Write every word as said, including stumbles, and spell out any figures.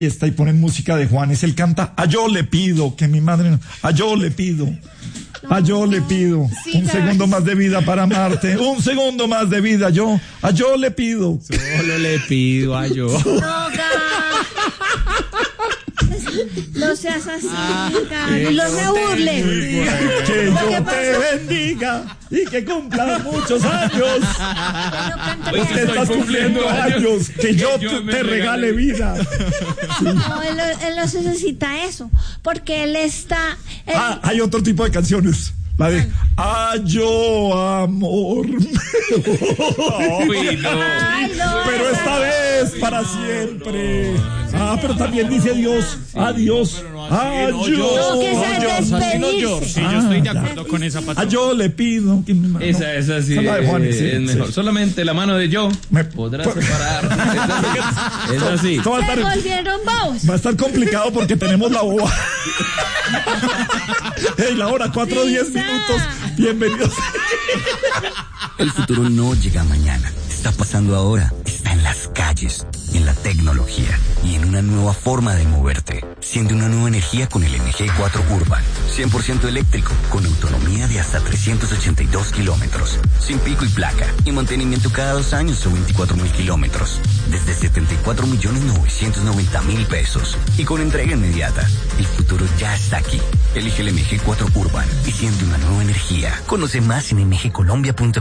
Está y ponen música de Juanes, él canta, a yo le pido, que mi madre no, a yo le pido, a yo le pido, Sí, un claro. segundo más de vida para amarte, un segundo más de vida, yo, a yo le pido. Solo le pido a yo. No, Ga. No seas así, Ga. No se burle. Que Lo yo que te pasa- bendiga y que cumplas muchos años. No, cántame Pues Que así. estás cumpliendo años, que yo Que yo te, me te regale regale. vida. No, él, él no necesita eso, porque él está... él- Ah, hay otro tipo de canciones. La de ah, yo amor. Uy, no. Ay, no. Pero esta vez para siempre. Ah, pero también dice Dios. Adiós. Ah, no, yo. No, que esa es Así no, despedirse. George. Sí, yo estoy de acuerdo con esa Ah, patrón. yo le pido. que mi mano- Esa, esa sí, Esa es la de Juanes, sí, eh, es mejor. sí. Solamente la mano de yo Me- podrá pues- separar. Es así. Esto va a Se estar, volvieron bobos. va a estar complicado porque tenemos la boba. Hey, la hora, cuatro diez Lisa. minutos. Bienvenidos. El futuro no llega mañana, está pasando ahora, está en las calles, en la tecnología y en una nueva forma de moverte. Siente una nueva energía con el M G cuatro Urban, cien por ciento eléctrico, con autonomía de hasta trescientos ochenta y dos kilómetros, sin pico y placa y mantenimiento cada dos años o veinticuatro mil kilómetros, desde setenta y cuatro millones novecientos noventa mil pesos y con entrega inmediata. El futuro ya está aquí. Elige el M G cuatro Urban y siente una nueva energía. Conoce más en m g colombia punto com.